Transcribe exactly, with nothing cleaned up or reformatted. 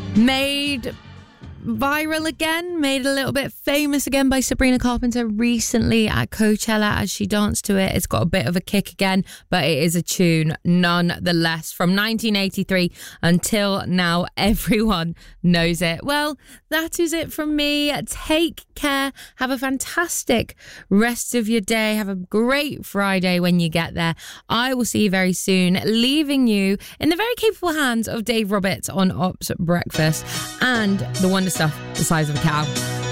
Made viral again, made a little bit famous again by Sabrina Carpenter recently at Coachella as she danced to it. It's got a bit of a kick again, but it is a tune nonetheless. From nineteen eighty-three until now, everyone knows it. Well, that is it from me. Take care. Have a fantastic rest of your day. Have a great Friday when you get there. I will see you very soon, leaving you in the very capable hands of Dave Roberts on Ops Breakfast and the wonder stuff the size of a cow.